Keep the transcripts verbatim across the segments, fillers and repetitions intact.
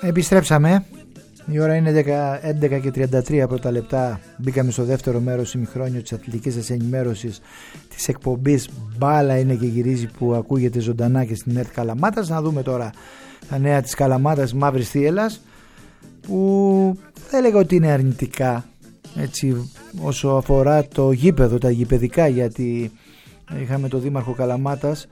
Επιστρέψαμε. Η ώρα είναι έντεκα και τριάντα τρία πρώτα λεπτά. Μπήκαμε στο δεύτερο μέρος ημιχρόνιο της αθλητικής σας ενημέρωσης της εκπομπής Μπάλα είναι και γυρίζει, που ακούγεται ζωντανά και στην ΕΡΤ Καλαμάτας. Να δούμε τώρα τα νέα της Καλαμάτας, Μαύρης Θίελλας, που θα έλεγα ότι είναι αρνητικά, έτσι, όσο αφορά το γήπεδο, τα γηπεδικά, γιατί είχαμε τον Δήμαρχο Καλαμάτας,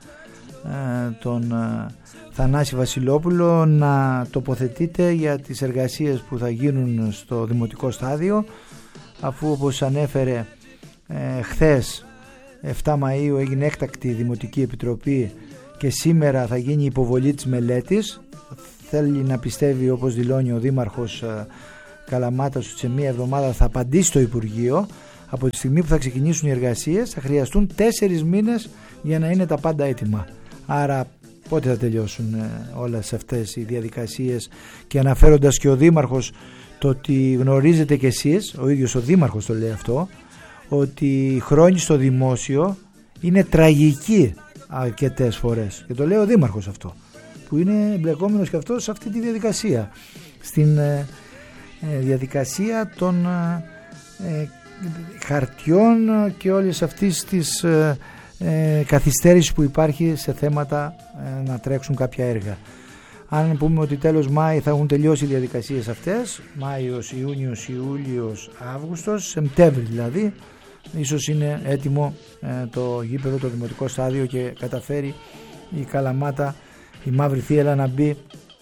τον Θανάση Βασιλόπουλο, να τοποθετείται για τις εργασίες που θα γίνουν στο δημοτικό στάδιο, αφού, όπως ανέφερε ε, χθες εφτά Μαΐου, έγινε έκτακτη δημοτική επιτροπή και σήμερα θα γίνει η υποβολή της μελέτης. Θέλει να πιστεύει, όπως δηλώνει ο Δήμαρχος ε, Καλαμάτας, ότι σε μία εβδομάδα θα απαντήσει το Υπουργείο. Από τη στιγμή που θα ξεκινήσουν οι εργασίες θα χρειαστούν τέσσερις μήνες για να είναι τα πάντα έτοιμα. Άρα πότε θα τελειώσουν ε, όλες αυτές οι διαδικασίες? Και αναφέροντας και ο Δήμαρχος το ότι γνωρίζετε κι εσείς, ο ίδιος ο Δήμαρχος το λέει αυτό, ότι η χρόνη στο δημόσιο είναι τραγική αρκετές φορές, και το λέει ο Δήμαρχος αυτό, που είναι εμπλεκόμενος και αυτός σε αυτή τη διαδικασία, στην ε, ε, διαδικασία των ε, χαρτιών και όλες αυτής της ε, ε, καθυστέρηση που υπάρχει σε θέματα ε, να τρέξουν κάποια έργα. Αν πούμε ότι τέλος Μάη θα έχουν τελειώσει οι διαδικασίες αυτές, Μάιος, Ιούνιος, Ιούλιος, Αύγουστος, Σεπτέμβρη δηλαδή, ίσως είναι έτοιμο ε, το γήπεδο, το δημοτικό στάδιο, και καταφέρει η Καλαμάτα, η Μαύρη Θίελλα, να μπει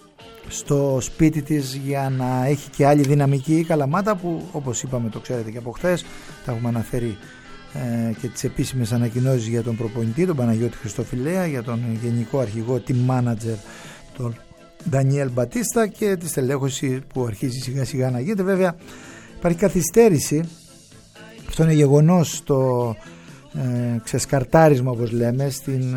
στο σπίτι της για να έχει και άλλη δυναμική η Καλαμάτα, που, όπως είπαμε, το ξέρετε και από χθες, τα έχουμε αναφέρει ε, και τις επίσημες ανακοινώσεις για τον προπονητή, τον Παναγιώτη Χριστοφιλέα, για τον γενικό αρχηγό, team manager, τον Ντανιέλ Μπατίστα, και τη στελέχωση που αρχίζει σιγά σιγά να γίνεται. Βέβαια υπάρχει καθυστέρηση, αυτό είναι γεγονός, το ε, ξεσκαρτάρισμα, όπως λέμε, στην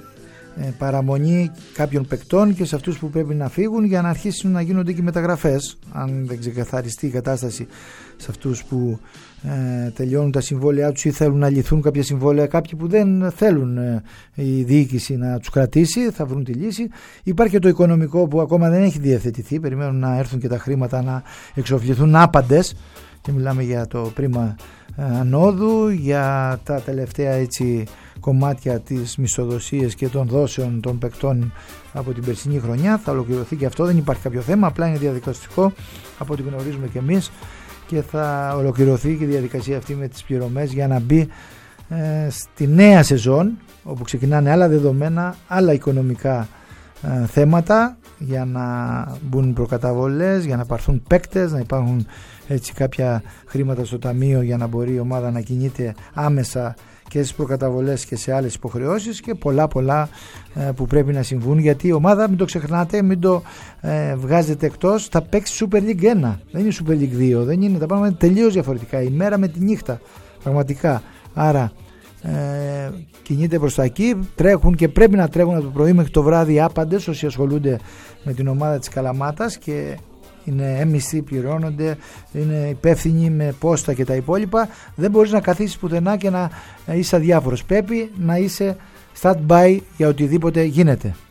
ε, παραμονή κάποιων παικτών και σε αυτούς που πρέπει να φύγουν, για να αρχίσουν να γίνονται και μεταγραφές, αν δεν ξεκαθαριστεί η κατάσταση σε αυτούς που ε, τελειώνουν τα συμβόλαιά τους ή θέλουν να λυθούν κάποια συμβόλαια. Κάποιοι που δεν θέλουν ε, η διοίκηση να τους κρατήσει θα βρουν τη λύση. Υπάρχει και το οικονομικό που ακόμα δεν έχει διευθετηθεί, περιμένουν να έρθουν και τα χρήματα να εξοφληθούν άπαντες, και μιλάμε για το πρίμα ανόδου, για τα τελευταία, έτσι, κομμάτια της μισθοδοσίας και των δόσεων των παικτών από την περσινή χρονιά. Θα ολοκληρωθεί και αυτό, δεν υπάρχει κάποιο θέμα, απλά είναι διαδικαστικό από ό,τι γνωρίζουμε και εμείς, και θα ολοκληρωθεί και η διαδικασία αυτή με τις πληρωμές για να μπει ε, στη νέα σεζόν, όπου ξεκινάνε άλλα δεδομένα, άλλα οικονομικά ε, θέματα, για να μπουν προκαταβολές, για να πάρθουν παίκτες, να υπάρχουν, έτσι, κάποια χρήματα στο ταμείο για να μπορεί η ομάδα να κινείται άμεσα και στις προκαταβολές και σε άλλες υποχρεώσεις, και πολλά πολλά ε, που πρέπει να συμβούν, γιατί η ομάδα, μην το ξεχνάτε, μην το ε, βγάζετε εκτός, θα παίξει Super League ένα, δεν είναι Super League δύο, δεν είναι, τα πράγματα είναι τελείως διαφορετικά, η μέρα με τη νύχτα πραγματικά. Άρα ε, κινείται προς τα εκεί, τρέχουν και πρέπει να τρέχουν από το πρωί μέχρι το βράδυ άπαντες όσοι ασχολούνται με την ομάδα της Καλαμάτας, και είναι έμμιστοι, πληρώνονται, είναι υπεύθυνοι με πόστα και τα υπόλοιπα. Δεν μπορείς να καθίσεις πουθενά και να είσαι αδιάφορος, πρέπει να είσαι stand by για οτιδήποτε γίνεται.